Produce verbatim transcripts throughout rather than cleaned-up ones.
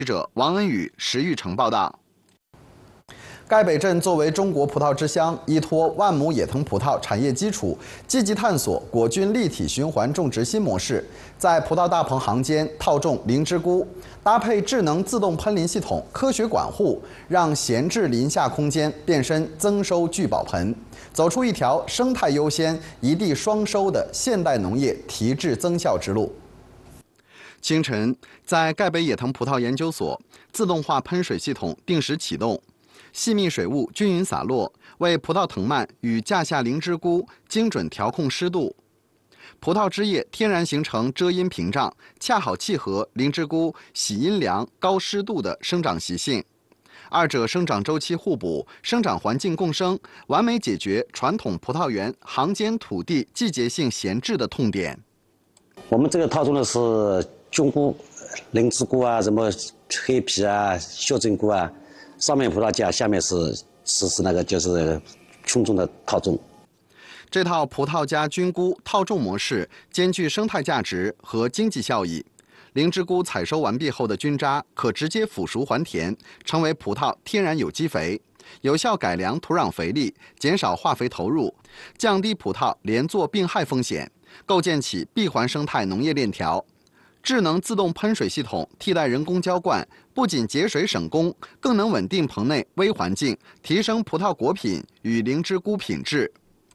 记者王恩宇、石玉成报道。 盖北镇作为中国葡萄之乡，依托万亩野藤葡萄产业基础，积极探索果菌立体循环种植新模式，在葡萄大棚行间套种灵芝菇，搭配智能自动喷淋系统，科学管护，让闲置林下空间变身增收聚宝盆，走出一条生态优先、一地双收的现代农业提质增效之路。 清晨，在盖北野藤葡萄研究所，自动化喷水系统定时启动。细密水雾均匀洒落，为葡萄藤蔓与架下灵芝菇精准调控湿度。葡萄枝叶天然形成遮阴屏障，恰好契合灵芝菇喜阴凉、高湿度的生长习性。二者生长周期互补，生长环境共生，完美解决传统葡萄园行间土地季节性闲置的痛点。 我们这个套种的是菌菇、灵芝菇啊，什么黑皮啊、袖珍菇啊。上面葡萄架，下面是是是那个就是群众的套种。 这套葡萄加菌菇套种模式兼具生态价值和经济效益。灵芝菇采收完毕后的菌渣可直接腐熟还田，成为葡萄天然有机肥，有效改良土壤肥力，减少化肥投入，降低葡萄连作病害风险，构建起闭环生态农业链条。智能自动喷水系统替代人工浇灌，不仅节水省工，更能稳定棚内微环境，提升葡萄果品与灵芝菇品质。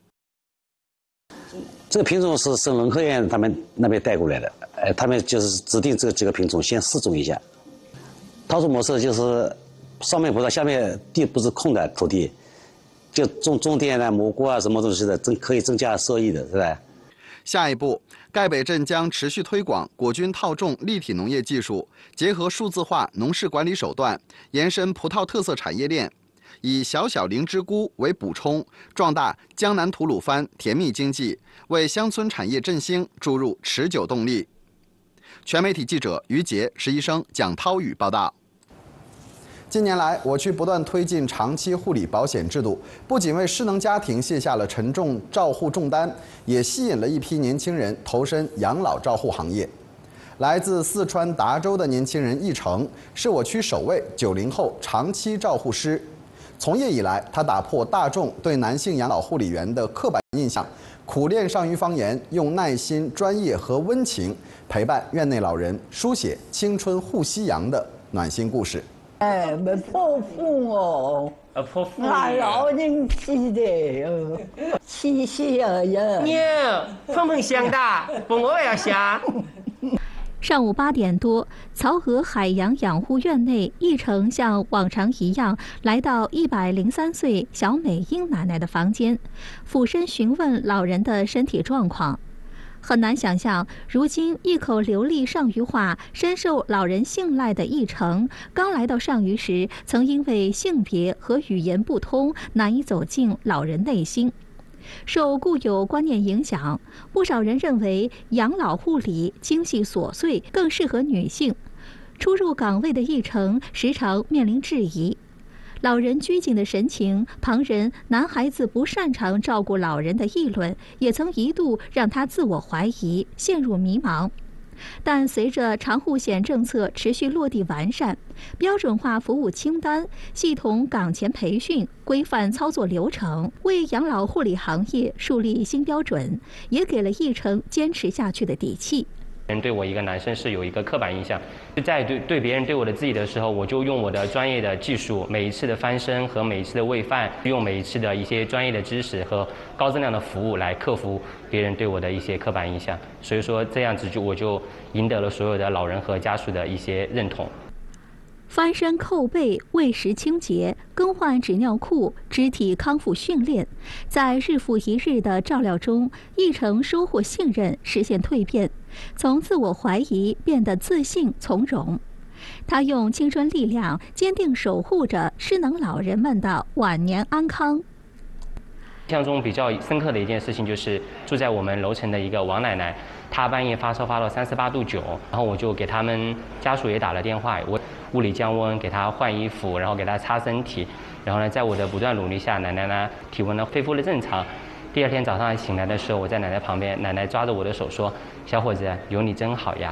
这个品种是省农科院他们那边带过来的，呃，他们就是指定这几个品种，先试种一下。套种模式就是上面葡萄，下面地不是空的土地，就种种点呢蘑菇啊什么东西的，增可以增加收益的，是吧？ 下一步，盖北镇将持续推广果菌套种立体农业技术，结合数字化农事管理手段，延伸葡萄特色产业链，以小小灵芝菇为补充，壮大江南吐鲁番甜蜜经济，为乡村产业振兴注入持久动力。全媒体记者于杰、石医生、蒋涛宇报道。 近年来，我区不断推进长期护理保险制度，不仅为失能家庭卸下了沉重照护重担，也吸引了一批年轻人投身养老照护行业。来自四川达州的年轻人易成是我区首位九零后长期照护师。从业以来，他打破大众对男性养老护理员的刻板印象，苦练上虞方言，用耐心、专业和温情陪伴院内老人，书写青春护夕阳的暖心故事。 哎，没破腹哦， 啊破腹， 俺老人记得哦，七夕而已。 娘，碰碰香的，不我也要香。 上午八点多，曹河海洋养护院内，易成像往常一样来到一百零三岁小美英奶奶的房间，俯身询问老人的身体状况。很难想象，如今一口流利上虞话、深受老人信赖的易成，刚来到上虞时，曾因为性别和语言不通，难以走进老人内心。受固有观念影响，不少人认为养老护理精细琐碎，更适合女性。初入岗位的易成时常面临质疑。老人拘谨的神情，旁人男孩子不擅长照顾老人的议论，也曾一度让他自我怀疑，陷入迷茫。但随着长护险政策持续落地完善，标准化服务清单、系统岗前培训、规范操作流程，为养老护理行业树立新标准，也给了易成坚持下去的底气。 人对我一个男生是有一个刻板印象，在对对别人对我的质疑的时候，我就用我的专业的技术，每一次的翻身和每一次的喂饭，用每一次的一些专业的知识和高质量的服务来克服别人对我的一些刻板印象。所以说这样子就我就赢得了所有的老人和家属的一些认同。 翻身扣背、喂食清洁、更换纸尿裤、肢体康复训练，在日复一日的照料中，易成收获信任，实现蜕变，从自我怀疑变得自信从容。他用青春力量坚定守护着失能老人们的晚年安康。 印象中比较深刻的一件事情就是住在我们楼层的一个王奶奶，她半夜发烧发到三十八度九，然后我就给他们家属也打了电话，我物理降温，给她换衣服，然后给她擦身体，然后呢，在我的不断努力下，奶奶呢体温呢恢复了正常。第二天早上醒来的时候，我在奶奶旁边，奶奶抓着我的手说：“小伙子，有你真好呀。”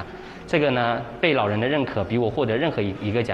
这个呢，被老人的认可比我获得任何一一个奖